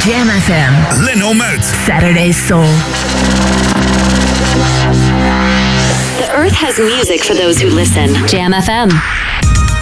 Jam FM. Leno Muit. Saturday Soul. The earth has music for those who listen. Jam FM.